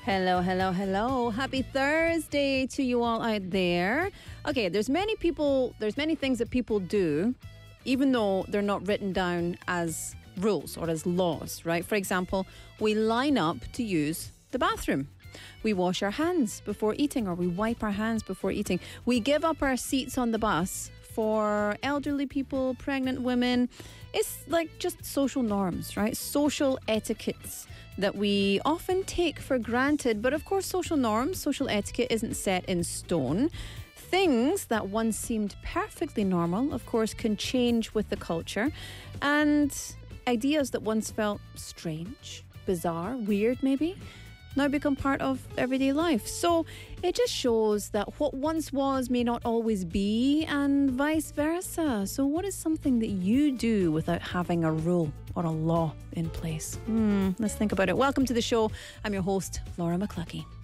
Hello, hello, hello. Happy Thursday to you all out there. Okay, there's many things that people do, even though they're not written down as rules or as laws, right? For example, we line up to use the bathroom. We wash our hands before eating, or we wipe our hands before eating. We give up our seats on the bus for elderly people, pregnant women. It's like just social norms, right? Social etiquettes that we often take for granted. But of course, social norms, social etiquette isn't set in stone. Things that once seemed perfectly normal, of course, can change with the culture. And ideas that once felt strange, bizarre, weird maybe, now become part of everyday life. So it just shows that what once was may not always be, and vice versa. So what is something that you do without having a rule or a law in place? Let's think about it. Welcome to the show. I'm your host, Laura McCluckie.